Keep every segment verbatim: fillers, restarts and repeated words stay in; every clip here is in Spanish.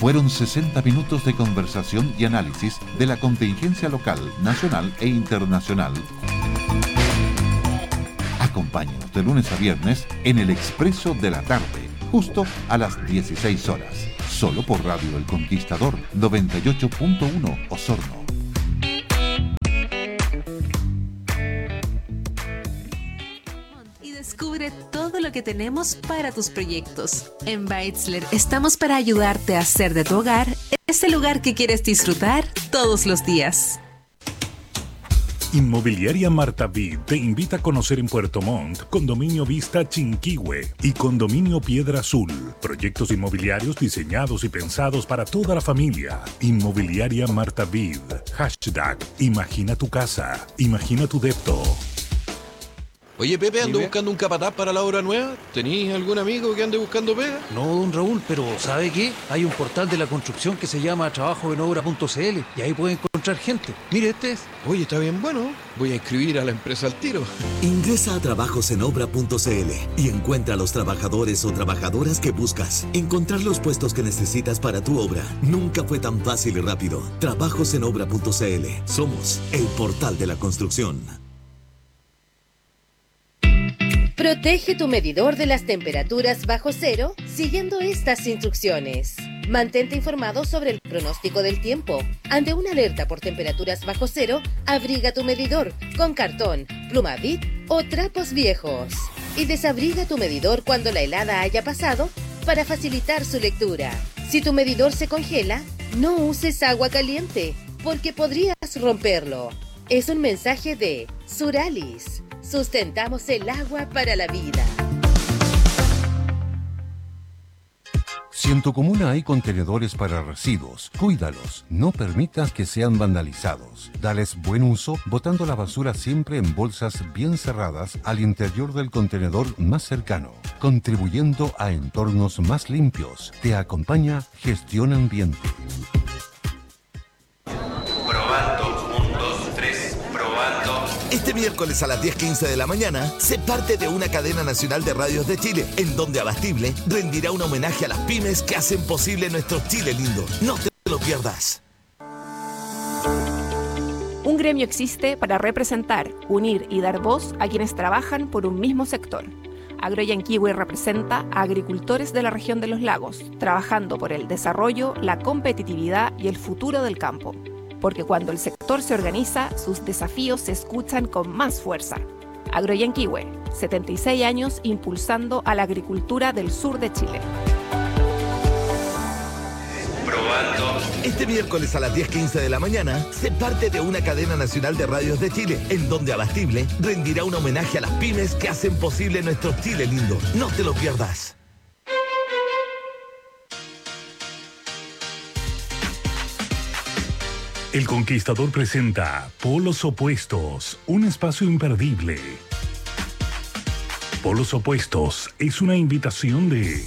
Fueron sesenta minutos de conversación y análisis de la contingencia local, nacional e internacional. Acompáñenos de lunes a viernes en el Expreso de la Tarde, justo a las dieciséis horas. Solo por Radio El Conquistador noventa y ocho punto uno Osorno. Descubre todo lo que tenemos para tus proyectos. En Beitzler estamos para ayudarte a hacer de tu hogar ese lugar que quieres disfrutar todos los días. Inmobiliaria Marta Vid te invita a conocer en Puerto Montt Condominio Vista Chinquihue y Condominio Piedra Azul. Proyectos inmobiliarios diseñados y pensados para toda la familia. Inmobiliaria Marta Vid. Hashtag Imagina tu casa. Imagina tu depto. Oye, Pepe, ando Dime. buscando un capataz para la obra nueva. ¿Tenís algún amigo que ande buscando pega? No, don Raúl, pero ¿sabe qué? Hay un portal de la construcción que se llama trabajo en obra punto c l y ahí puede encontrar gente. Mire, este es. Oye, está bien bueno. Voy a inscribir a la empresa al tiro. Ingresa a trabajos en obra punto c l y encuentra a los trabajadores o trabajadoras que buscas. Encontrar los puestos que necesitas para tu obra nunca fue tan fácil y rápido. trabajos en obra punto c l. Somos el portal de la construcción. Protege tu medidor de las temperaturas bajo cero siguiendo estas instrucciones. Mantente informado sobre el pronóstico del tiempo. Ante una alerta por temperaturas bajo cero, abriga tu medidor con cartón, pluma Bic o trapos viejos. Y desabriga tu medidor cuando la helada haya pasado para facilitar su lectura. Si tu medidor se congela, no uses agua caliente porque podrías romperlo. Es un mensaje de Suralis. Sustentamos el agua para la vida. Si en tu comuna hay contenedores para residuos, cuídalos. No permitas que sean vandalizados. Dales buen uso, botando la basura siempre en bolsas bien cerradas al interior del contenedor más cercano, contribuyendo a entornos más limpios. Te acompaña Gestión Ambiente. Este miércoles a las diez quince de la mañana, sé parte de una cadena nacional de radios de Chile, en donde Abastible rendirá un homenaje a las pymes que hacen posible nuestro Chile lindo. No te lo pierdas. Un gremio existe para representar, unir y dar voz a quienes trabajan por un mismo sector. Agroyanquihue representa a agricultores de la región de los lagos, trabajando por el desarrollo, la competitividad y el futuro del campo. Porque cuando el sector se organiza, sus desafíos se escuchan con más fuerza. Agroyanquihue, setenta y seis años impulsando a la agricultura del sur de Chile. Probando. Este miércoles a las diez quince de la mañana, sé parte de una cadena nacional de radios de Chile, en donde Abastible rendirá un homenaje a las pymes que hacen posible nuestro Chile lindo. No te lo pierdas. El Conquistador presenta Polos Opuestos, un espacio imperdible. Polos Opuestos es una invitación de...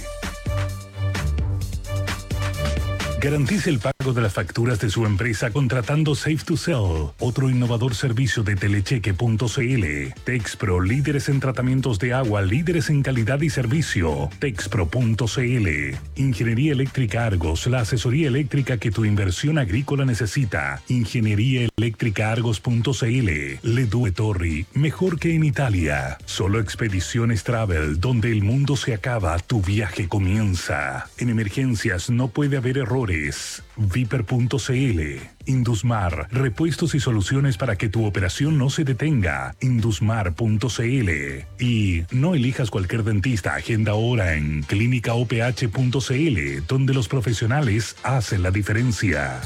Garantice el pago de las facturas de su empresa contratando Safe to Sell, otro innovador servicio de telecheque punto c l. Texpro, líderes en tratamientos de agua, líderes en calidad y servicio. Texpro punto c l. Ingeniería Eléctrica Argos, la asesoría eléctrica que tu inversión agrícola necesita. Ingeniería Eléctrica Argos punto c l. Le Due Torri, mejor que en Italia. Solo Expediciones Travel, donde el mundo se acaba, tu viaje comienza. En emergencias no puede haber errores. Viper punto c l. Indusmar, repuestos y soluciones para que tu operación no se detenga. Indusmar punto c l. Y no elijas cualquier dentista, agenda ahora en clínica o p h punto c l, donde los profesionales hacen la diferencia.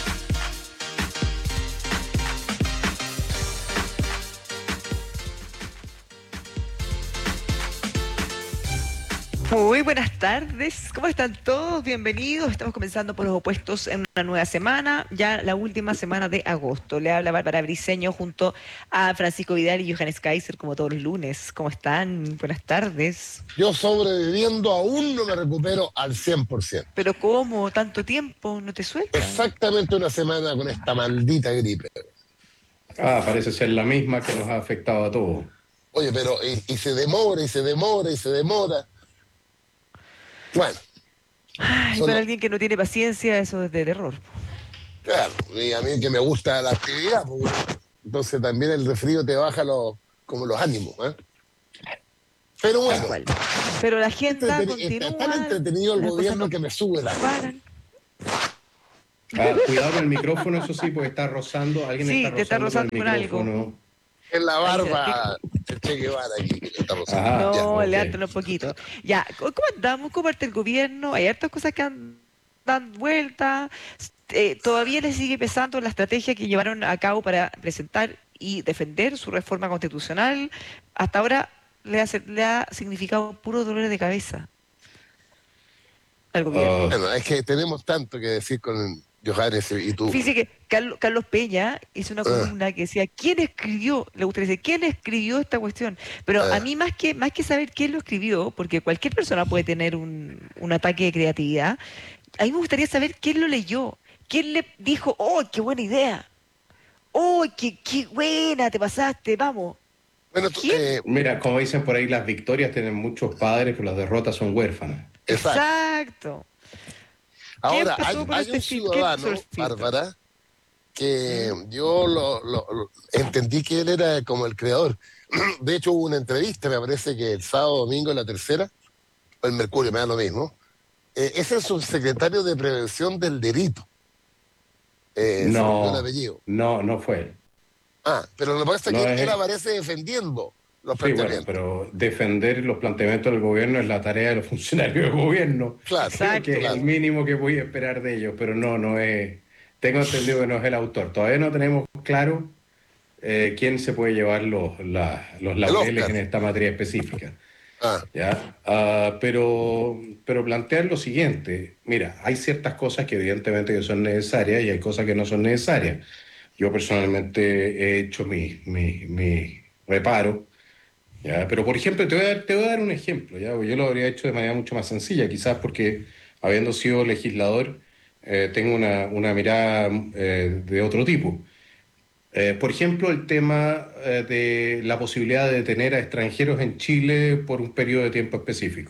Muy buenas tardes, ¿cómo están todos? Bienvenidos, estamos comenzando por los opuestos en una nueva semana, ya la última semana de agosto. Le habla Bárbara Briceño junto a Francisco Vidal y Johannes Kaiser, como todos los lunes. ¿Cómo están? Buenas tardes. Yo sobreviviendo aún no me recupero al cien por ciento. ¿Pero cómo? ¿Tanto tiempo? ¿No te sueltas? Exactamente una semana con esta maldita gripe. Ah, parece ser la misma que nos ha afectado a todos. Oye, pero y, y se demora, y se demora, y se demora. Bueno, Ay, Solo- para alguien que no tiene paciencia, eso es de terror. Claro, y a mí que me gusta la actividad, pues, entonces también el resfrío te baja los, como los ánimos, ¿eh? Pero Tal bueno, cual. Pero la agenda entreteni- continúa. está tan entretenido el las cosas gobierno no que me sube la... paran. Ah, cuidado con el micrófono, eso sí, porque está rozando. Alguien Sí, está te está rozando, rozando con con el algo. micrófono. En la Ahí se barba, el Che Guevara aquí, que le está rozando. Ajá. Ya. No, ok. levántalo un poquito. Ya, ¿cómo cómo andamos? ¿Cómo parte el gobierno? Hay hartas cosas que han dado vuelta. Eh, todavía le sigue pesando la estrategia que llevaron a cabo para presentar y defender su reforma constitucional. Hasta ahora le ha, le ha significado puro dolor de cabeza al gobierno. Ah, Bueno, es que tenemos tanto que decir con Johannes y tú. Fíjese que Carlos, Carlos Peña hizo una Ah. columna que decía, ¿quién escribió? Le gustaría decir, ¿quién escribió esta cuestión? Pero Ah. a mí más que, más que saber quién lo escribió, porque cualquier persona puede tener un, un ataque de creatividad, a mí me gustaría saber quién lo leyó, quién le dijo, ¡oh, qué buena idea! ¡Oh, qué, qué buena! Te pasaste, vamos. Bueno, tú- ¿Quién? eh, mira, como dicen por ahí, las victorias tienen muchos padres, pero las derrotas son huérfanas. exacto. Exacto. Ahora, pasó hay, por hay este un fil- quién ciudadano, pasó el filtro? Bárbara, que yo lo, lo- lo- entendí que él era como el creador. De hecho, hubo una entrevista, me parece que el sábado, domingo, en la tercera, o el Mercurio, me da lo mismo. Eh, es el subsecretario de Prevención del Delito. Eh, se me olvidó el No, apellido. no, no fue él. Ah, pero lo que pasa es No que es él él. aparece defendiendo los Sí, bueno, planteamientos. pero defender los planteamientos del gobierno es la tarea de los funcionarios del gobierno. Claro, Exacto. Que es claro. el mínimo que voy a esperar de ellos, pero no, no es. Tengo entendido que no es el autor. Todavía no tenemos claro eh, quién se puede llevar los, la- los laureles Oscar. en esta materia específica. Ah, ¿Ya? Ah, pero, pero plantear lo siguiente, mira, hay ciertas cosas que evidentemente que son necesarias y hay cosas que no son necesarias. Yo personalmente he hecho mi, mi, mi reparo, ¿ya? Pero por ejemplo, te voy a dar, te voy a dar un ejemplo, ¿ya? Yo lo habría hecho de manera mucho más sencilla, quizás porque habiendo sido legislador, eh, tengo una, una mirada eh, de otro tipo. Eh, por ejemplo, el tema eh, de la posibilidad de detener a extranjeros en Chile por un periodo de tiempo específico.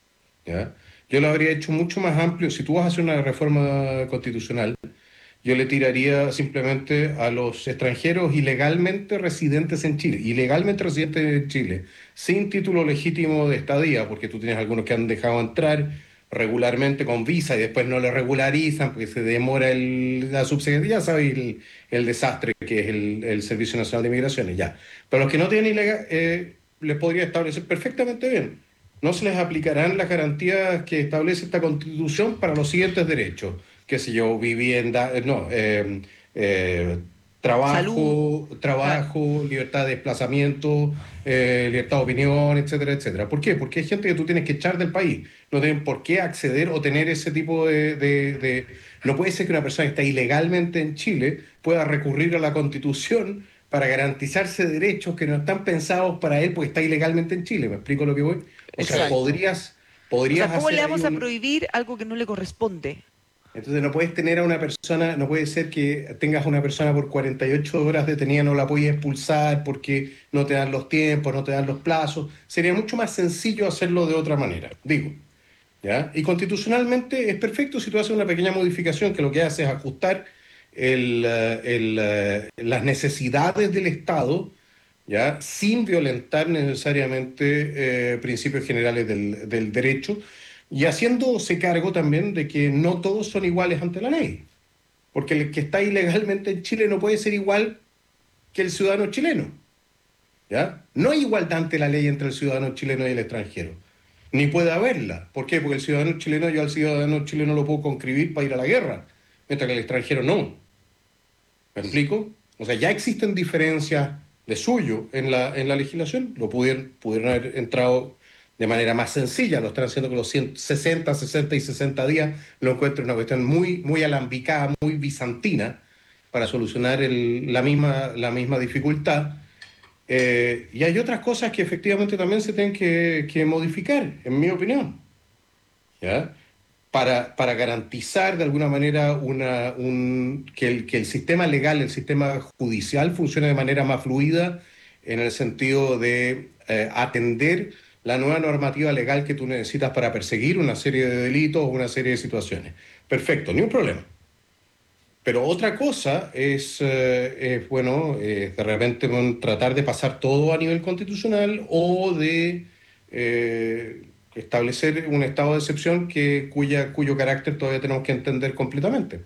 ¿Ya? Yo lo habría hecho mucho más amplio. Si tú vas a hacer una reforma constitucional, yo le tiraría simplemente a los extranjeros ilegalmente residentes en Chile, ilegalmente residentes en Chile, sin título legítimo de estadía, porque tú tienes algunos que han dejado entrar regularmente con visa y después no lo regularizan porque se demora el, la subsidiaria, ya sabes el, el desastre que es el, el Servicio Nacional de Migraciones, ya. Pero los que no tienen ilegal, eh, les podría establecer perfectamente bien. No se les aplicarán las garantías que establece esta Constitución para los siguientes derechos, qué sé yo, vivienda, eh, no, eh, eh, trabajo, Salud. trabajo, libertad de desplazamiento, eh, libertad de opinión, etcétera, etcétera. ¿Por qué? Porque hay gente que tú tienes que echar del país. No tienen por qué acceder o tener ese tipo de, de, de... No puede ser que una persona que está ilegalmente en Chile pueda recurrir a la Constitución para garantizarse derechos que no están pensados para él porque está ilegalmente en Chile. ¿Me explico lo que voy? O sea, Exacto. podrías, O podrías sea, ¿cómo hacer le ahí vamos a un- prohibir algo que no le corresponde? Entonces no puedes tener a una persona, no puede ser que tengas a una persona por cuarenta y ocho horas detenida, no la puedes expulsar porque no te dan los tiempos, no te dan los plazos. Sería mucho más sencillo hacerlo de otra manera, digo. ¿Ya? Y constitucionalmente es perfecto si tú haces una pequeña modificación que lo que hace es ajustar el, eh, el, eh, las necesidades del Estado, ¿ya? Sin violentar necesariamente eh, principios generales del, del derecho y haciéndose cargo también de que no todos son iguales ante la ley. Porque el que está ilegalmente en Chile no puede ser igual que el ciudadano chileno. ¿Ya? No hay igualdad ante la ley entre el ciudadano chileno y el extranjero. Ni puede haberla. ¿Por qué? Porque el ciudadano chileno, yo al ciudadano chileno lo puedo conscribir para ir a la guerra, mientras que el extranjero no. ¿Me explico? O sea, ya existen diferencias de suyo en la, en la legislación. Lo pudieron, pudieron haber entrado de manera más sencilla. Lo están haciendo con los ciento sesenta, sesenta y sesenta días. Lo encuentro una cuestión muy, muy alambicada, muy bizantina para solucionar el, la, misma, la misma dificultad. Eh, y hay otras cosas que efectivamente también se tienen que, que modificar, en mi opinión, ¿ya? Para, para garantizar de alguna manera una, un, que, el, que el sistema legal, el sistema judicial funcione de manera más fluida en el sentido de eh, atender la nueva normativa legal que tú necesitas para perseguir una serie de delitos o una serie de situaciones. Perfecto, ni un problema. Pero otra cosa es, eh, es bueno, eh, de repente bueno, tratar de pasar todo a nivel constitucional o de eh, establecer un estado de excepción que, cuya, cuyo carácter todavía tenemos que entender completamente.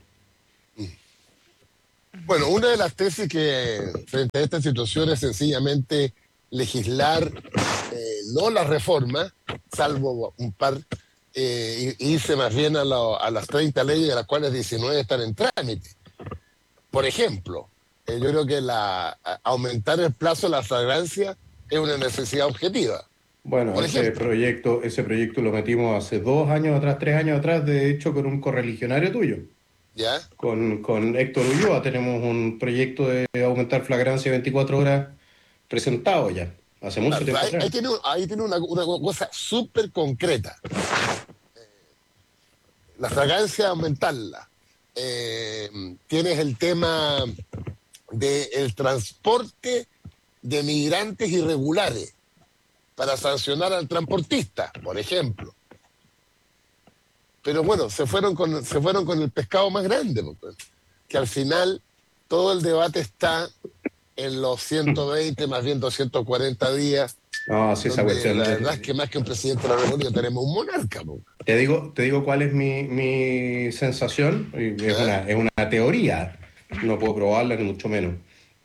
Bueno, una de las tesis que frente a esta situación es sencillamente legislar, eh, no la reforma, salvo un par, eh, y irse más bien a, la, a las treinta leyes, de las cuales diecinueve están en trámite. Por ejemplo, eh, yo creo que la, a, aumentar el plazo de la flagrancia es una necesidad objetiva. Bueno, Por ese ejemplo. proyecto, ese proyecto lo metimos hace dos años atrás, tres años atrás, de hecho, con un correligionario tuyo. ¿Ya? Con, con Héctor Ulloa tenemos un proyecto de aumentar flagrancia veinticuatro horas presentado ya, hace mucho Claro, tiempo ahí, atrás. ahí tiene, ahí tiene una, una cosa súper concreta. Eh, la fragancia, aumentarla. Eh, tienes el tema del transporte de migrantes irregulares para sancionar al transportista, por ejemplo. Pero bueno, se fueron con, se fueron con el pescado más grande, pues, que al final todo el debate está en los ciento veinte, más bien doscientos cuarenta días. No, sí, esa donde cuestión. La verdad es que más que un presidente de la República tenemos un monarca. Pues. Te digo, te digo cuál es mi, mi sensación, y es, ¿Eh? una, es una teoría, no puedo probarla ni mucho menos.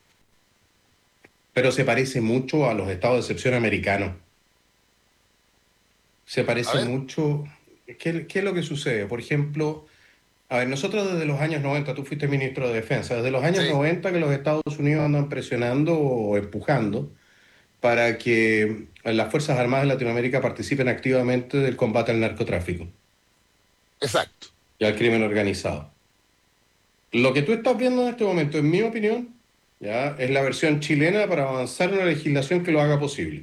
Pero se parece mucho a los estados de excepción americanos. Se parece mucho. ¿Qué, ¿Qué es lo que sucede? Por ejemplo, a ver, nosotros desde los años noventa, tú fuiste ministro de Defensa, desde los años Sí. noventa que los Estados Unidos andan presionando o empujando para que las Fuerzas Armadas de Latinoamérica participen activamente del combate al narcotráfico. Exacto. Y al crimen organizado. Lo que tú estás viendo en este momento, en mi opinión, ya es la versión chilena para avanzar una legislación que lo haga posible.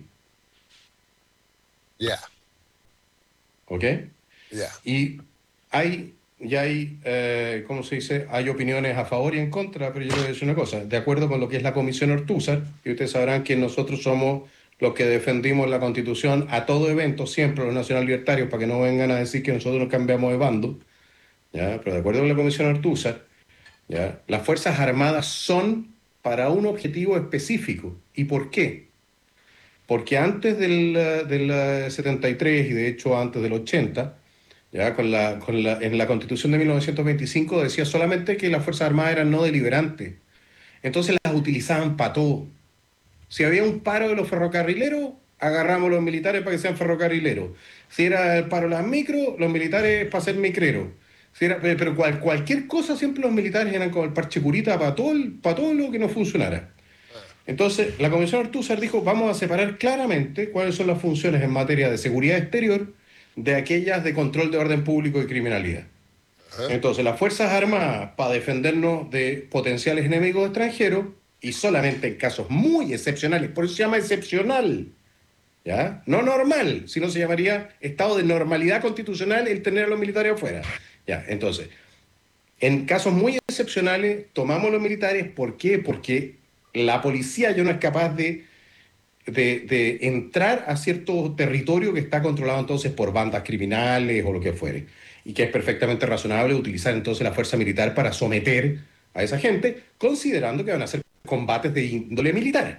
Ya. ¿Ok? Ya. Y hay, ya hay, eh, ¿cómo se dice? Hay opiniones a favor y en contra, pero yo le voy a decir una cosa. De acuerdo con lo que es la Comisión Ortúzar, y ustedes sabrán que nosotros somos los que defendimos la Constitución a todo evento, siempre los nacional libertarios, para que no vengan a decir que nosotros nos cambiamos de bando, ¿ya? Pero de acuerdo con la Comisión Ortúzar, ¿ya? Las Fuerzas Armadas son para un objetivo específico. ¿Y por qué? Porque antes del, del setenta y tres y de hecho antes del ochenta, ya con la, con la, en la Constitución de mil novecientos veinticinco decía solamente que las Fuerzas Armadas eran no deliberantes. Entonces las utilizaban para todo. Si había un paro de los ferrocarrileros, agarramos a los militares para que sean ferrocarrileros. Si era el paro de las micros, los militares para ser micreros. Si era, pero cual, cualquier cosa siempre los militares eran como el parche curita para todo, el, para todo lo que no funcionara. Entonces, la Comisión Ortúzar dijo, vamos a separar claramente cuáles son las funciones en materia de seguridad exterior de aquellas de control de orden público y criminalidad. Ajá. Entonces, las Fuerzas Armadas, para defendernos de potenciales enemigos extranjeros, y solamente en casos muy excepcionales, por eso se llama excepcional, ¿ya? No normal, sino se llamaría estado de normalidad constitucional el tener a los militares afuera. ¿Ya? Entonces, en casos muy excepcionales, tomamos a los militares, ¿por qué? Porque la policía ya no es capaz de, de, de entrar a cierto territorio que está controlado entonces por bandas criminales o lo que fuere, y que es perfectamente razonable utilizar entonces la fuerza militar para someter a esa gente, considerando que van a ser combates de índole militar.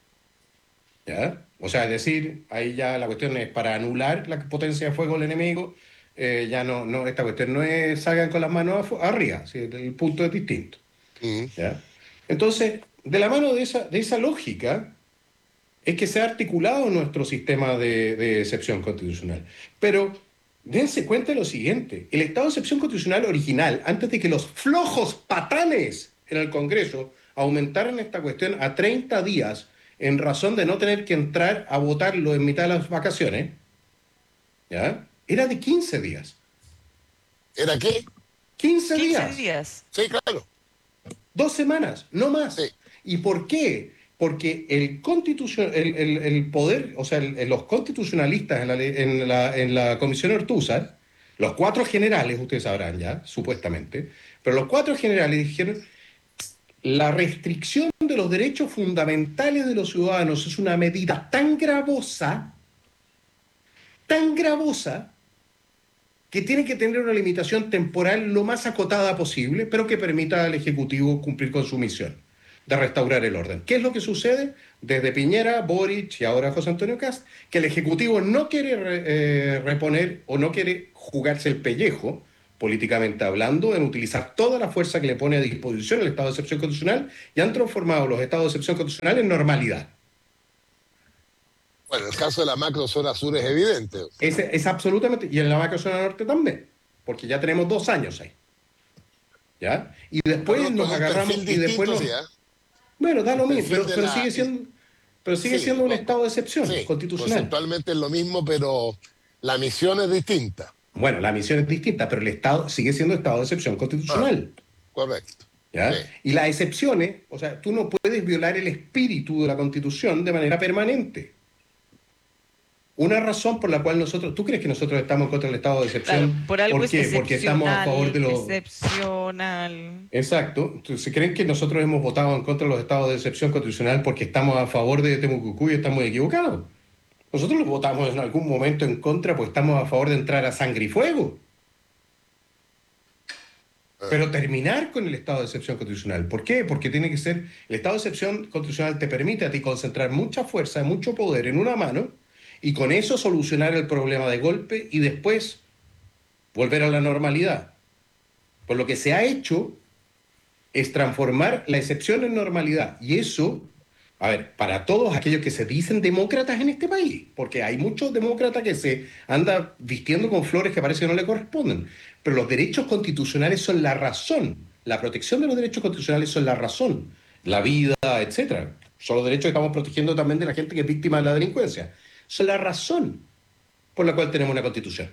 ¿Ya? O sea, es decir, ahí ya la cuestión es para anular la potencia de fuego del enemigo, eh, ya no, no, esta cuestión no es salgan con las manos arriba, ¿sí? El punto es distinto. Uh-huh. ¿Ya? Entonces, de la mano de esa, de esa lógica, es que se ha articulado nuestro sistema de, de excepción constitucional. Pero dense cuenta de lo siguiente, el estado de excepción constitucional original, antes de que los flojos patanes en el Congreso aumentaran esta cuestión a treinta días en razón de no tener que entrar a votarlo en mitad de las vacaciones, ¿ya? Era de quince días. ¿Era qué? quince días. quince días. Sí, claro. Dos semanas, no más. Sí. ¿Y por qué? Porque el, constitucion, el, el, el poder, o sea, el, los constitucionalistas en la, en, la, en la Comisión Ortúzar, los cuatro generales, ustedes sabrán ya, supuestamente, pero los cuatro generales dijeron, la restricción de los derechos fundamentales de los ciudadanos es una medida tan gravosa, tan gravosa que tiene que tener una limitación temporal lo más acotada posible, pero que permita al Ejecutivo cumplir con su misión de restaurar el orden. ¿Qué es lo que sucede? Desde Piñera, Boric y ahora José Antonio Kast, que el Ejecutivo no quiere re, eh, reponer o no quiere jugarse el pellejo, políticamente hablando, en utilizar toda la fuerza que le pone a disposición el estado de excepción constitucional, y han transformado los estados de excepción constitucional en normalidad. Bueno, el caso de la macrozona sur es evidente. Es, es absolutamente, y en la macrozona norte también, porque ya tenemos dos años ahí. ¿Ya? Y después Pero nos agarramos y después nos... Sí, ¿eh? Bueno, da lo mismo, pero, pero la, sigue siendo, pero sigue sí, siendo un estado de excepción sí, constitucional. Conceptualmente es lo mismo, pero la misión es distinta. Bueno, la misión es distinta, pero el Estado sigue siendo estado de excepción constitucional. Ah, correcto. ¿Ya? Sí. Y las excepciones, o sea, tú no puedes violar el espíritu de la Constitución de manera permanente. Una razón por la cual nosotros... ¿Tú crees que nosotros estamos contra el estado de excepción? Claro, por algo ¿Por es qué? Porque estamos a favor de los... excepcional. Exacto. Entonces, ¿creen que nosotros hemos votado en contra de los estados de excepción constitucional porque estamos a favor de Temucucú y estamos equivocados? Nosotros los votamos en algún momento en contra porque estamos a favor de entrar a sangre y fuego. Pero terminar con el estado de excepción constitucional. ¿Por qué? Porque tiene que ser... El estado de excepción constitucional te permite a ti concentrar mucha fuerza, mucho poder en una mano y con eso solucionar el problema de golpe y después volver a la normalidad. Por lo que se ha hecho es transformar la excepción en normalidad. Y eso, a ver, para todos aquellos que se dicen demócratas en este país, porque hay muchos demócratas que se andan vistiendo con flores que parece que no le corresponden, pero los derechos constitucionales son la razón. La protección de los derechos constitucionales son la razón. La vida, etcétera. Son los derechos que estamos protegiendo también de la gente que es víctima de la delincuencia. Son la razón por la cual tenemos una constitución.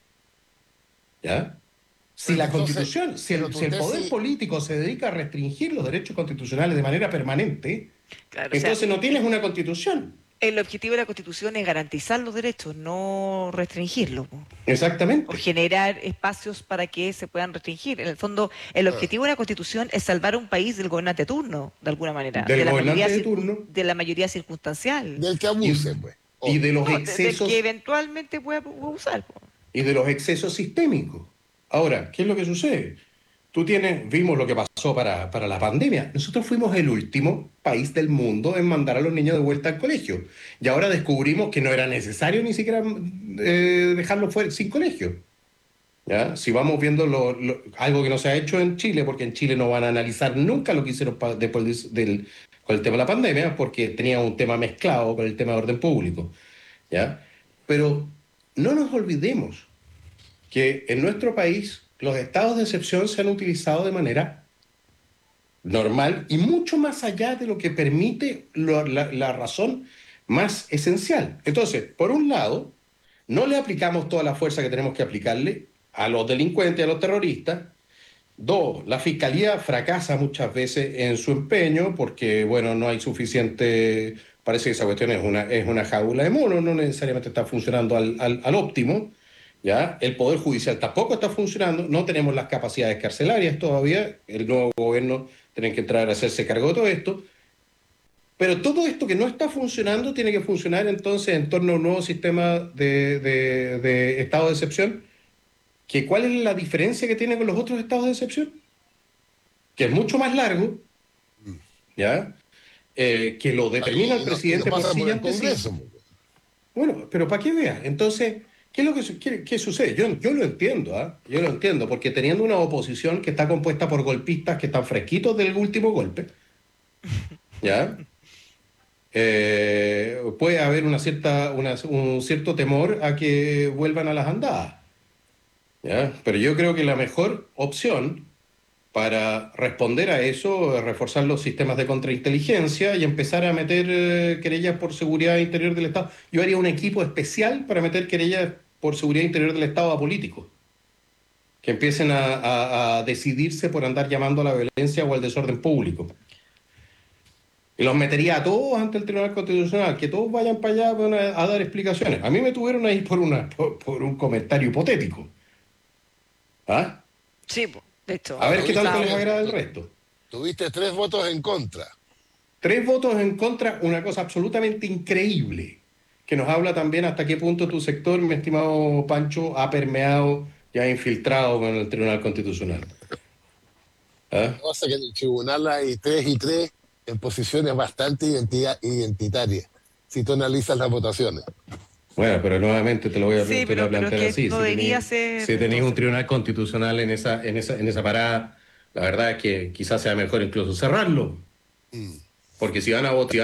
¿Ya? Si la Entonces, constitución, si el, si el poder sí. político se dedica a restringir los derechos constitucionales de manera permanente, Claro, entonces o sea, no tienes una constitución. el objetivo de la Constitución es garantizar los derechos, no restringirlos. Exactamente. O generar espacios para que se puedan restringir. En el fondo, el objetivo de la Constitución es salvar a un país del gobernante de turno, de alguna manera. Del de la gobernante mayoría de turno. De la mayoría circunstancial. Del que abuse, Y- pues. Y de los No, de- excesos... del que eventualmente pueda abusar. po. y de los excesos sistémicos. Ahora, ¿qué es lo que sucede? Tú tienes, vimos lo que pasó para, para la pandemia. Nosotros fuimos el último país del mundo en mandar a los niños de vuelta al colegio. Y ahora descubrimos que no era necesario ni siquiera eh, dejarlos fuera, sin colegio. ¿Ya? Si vamos viendo lo, lo- algo que no se ha hecho en Chile, porque en Chile no van a analizar nunca lo que hicieron pa- después del, con el tema de la pandemia, porque tenía un tema mezclado con el tema de orden público. ¿Ya? Pero no nos olvidemos que en nuestro país los estados de excepción se han utilizado de manera normal y mucho más allá de lo que permite lo- la, la razón más esencial. Entonces, por un lado, no le aplicamos toda la fuerza que tenemos que aplicarle a los delincuentes, a los terroristas. Dos, la fiscalía fracasa muchas veces en su empeño porque, bueno, no hay suficiente... Parece que esa cuestión es una, es una jaula de mono, no necesariamente está funcionando al, al, al óptimo. ¿Ya? El Poder Judicial tampoco está funcionando, no tenemos las capacidades carcelarias todavía, el nuevo gobierno tiene que entrar a hacerse cargo de todo esto, pero todo esto que no está funcionando tiene que funcionar entonces en torno a un nuevo sistema de, de, de estado de excepción, que ¿cuál es la diferencia que tiene con los otros estados de excepción? Que es mucho más largo, ¿ya? Eh, que lo determina Ahí el no- presidente no pasa por sí por el ante sí. Congreso. Bueno, pero para que veas, entonces, ¿qué es lo que su- qué, qué sucede? Yo, yo lo entiendo, ¿ah? Yo lo entiendo, porque teniendo una oposición que está compuesta por golpistas que están fresquitos del último golpe, ¿ya? Eh, puede haber una cierta, una- un cierto temor a que vuelvan a las andadas, ¿ya? Pero yo creo que la mejor opción para responder a eso es reforzar los sistemas de contrainteligencia y empezar a meter eh, querellas por seguridad interior del Estado. Yo haría un equipo especial para meter querellas por seguridad interior del Estado a políticos, que empiecen a, a- a decidirse por andar llamando a la violencia o al desorden público. Y los metería a todos ante el Tribunal Constitucional, que todos vayan para allá van a, a dar explicaciones. A mí me tuvieron ahí por, una, por, por un comentario hipotético. ¿Ah? Sí, po, de hecho. A ver qué tanto Estamos- les agrada el resto. Tuviste tres votos en contra. Tres votos en contra, una cosa absolutamente increíble, que nos habla también hasta qué punto tu sector, mi estimado Pancho, ha permeado y ha infiltrado con el Tribunal Constitucional. ¿Ah? O sea que en el tribunal hay tres y tres en posiciones bastante identidad, identitarias, si tú analizas las votaciones. Bueno, pero nuevamente te lo voy a, Sí, te pero, lo voy a pero plantear es que así. no si debería tenés, ser... si tenéis un tribunal constitucional en esa, en esa, en esa parada, la verdad es que quizás sea mejor incluso cerrarlo. Mm. Porque si van a votar...